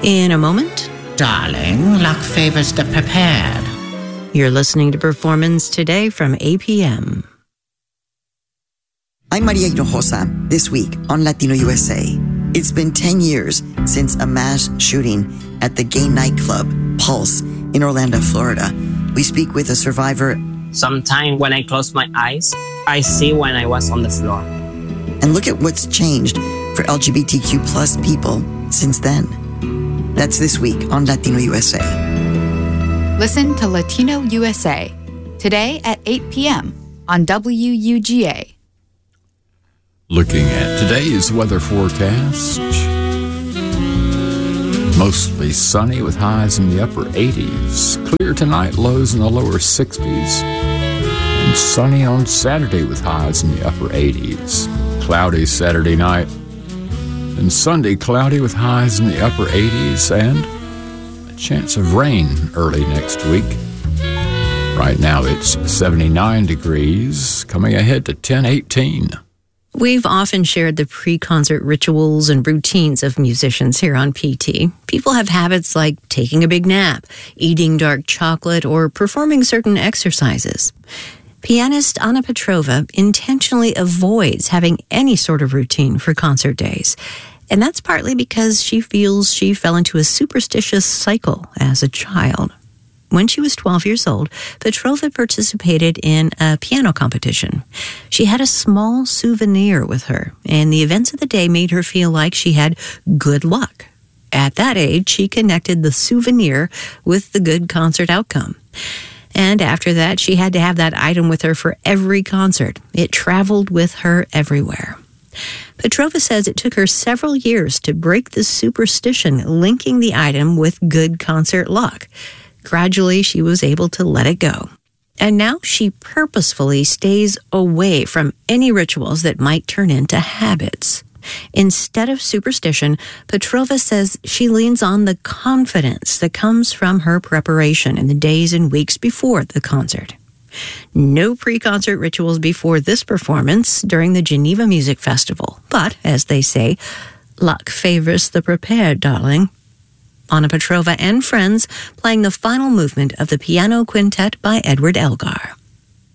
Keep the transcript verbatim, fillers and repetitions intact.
In a moment, Darling, luck favors the prepared. You're listening to Performance Today from A P M. I'm Maria Hinojosa. This week on Latino U S A, it's been ten years since a mass shooting at the gay nightclub Pulse in Orlando, Florida. We speak with a survivor. Sometimes when I close my eyes, I see when I was on the floor. And look at what's changed for L G B T Q plus people since then. That's this week on Latino U S A. Listen to Latino U S A today at eight p.m. on W U G A. Looking at today's weather forecast, mostly sunny with highs in the upper eighties. Clear tonight, lows in the lower sixties. And sunny on Saturday with highs in the upper eighties. Cloudy Saturday night. And Sunday, cloudy with highs in the upper eighties and a chance of rain early next week. Right now it's seventy-nine degrees, coming ahead to ten eighteen. We've often shared the pre-concert rituals and routines of musicians here on P T. People have habits like taking a big nap, eating dark chocolate, or performing certain exercises. Pianist Anna Petrova intentionally avoids having any sort of routine for concert days. And that's partly because she feels she fell into a superstitious cycle as a child. When she was twelve years old, Petrova participated in a piano competition. She had a small souvenir with her, and the events of the day made her feel like she had good luck. At that age, she connected the souvenir with the good concert outcome. And after that, she had to have that item with her for every concert. It traveled with her everywhere. Petrova says it took her several years to break the superstition linking the item with good concert luck. Gradually, she was able to let it go. And now she purposefully stays away from any rituals that might turn into habits. Instead of superstition, Petrova says she leans on the confidence that comes from her preparation in the days and weeks before the concert. No pre-concert rituals before this performance during the Geneva Music Festival. But, as they say, luck favors the prepared, darling. Anna Petrova and friends playing the final movement of the piano quintet by Edward Elgar.